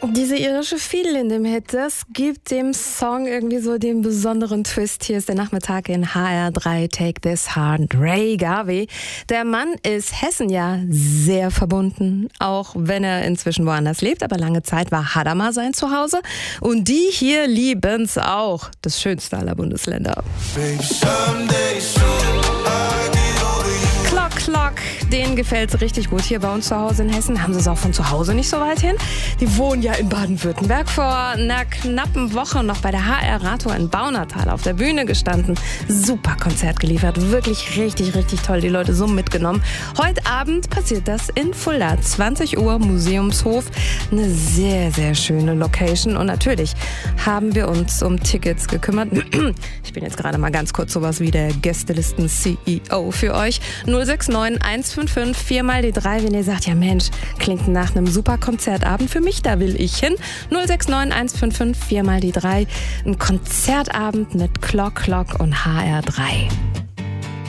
Diese irische Fiedel in dem Hit, das gibt dem Song irgendwie so den besonderen Twist. Hier ist der Nachmittag in HR3, Take This Heart, Ray Garvey. Der Mann ist Hessen ja sehr verbunden, auch wenn er inzwischen woanders lebt. Aber lange Zeit war Hadamar sein Zuhause. Und die hier lieben's auch. Das schönste aller Bundesländer. Clock, denen gefällt's richtig gut hier bei uns zu Hause in Hessen. Haben sie es auch von zu Hause nicht so weit hin. Die wohnen ja in Baden-Württemberg. Vor einer knappen Woche noch bei der HR Radtour in Baunatal auf der Bühne gestanden. Super Konzert geliefert. Wirklich richtig, richtig toll. Die Leute so mitgenommen. Heute Abend passiert das in Fulda. 20 Uhr, Museumshof. Eine sehr, sehr schöne Location. Und natürlich haben wir uns um Tickets gekümmert. Ich bin jetzt gerade mal ganz kurz sowas wie der Gästelisten-CEO für euch. 069 155 4 mal die 3, wenn ihr sagt, ja Mensch, klingt nach einem super Konzertabend für mich, da will ich hin. 069 155 4 mal die 3, ein Konzertabend mit Clock und HR3.